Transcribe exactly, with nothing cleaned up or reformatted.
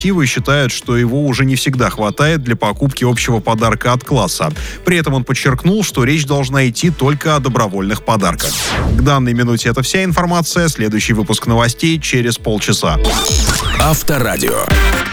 считают, что его уже не всегда хватает для покупки общего подарка от класса. При этом он подчеркнул, что речь должна идти только о добровольных подарках. К данной минуте это вся информация. Следующий выпуск новостей через полчаса. Авторадио.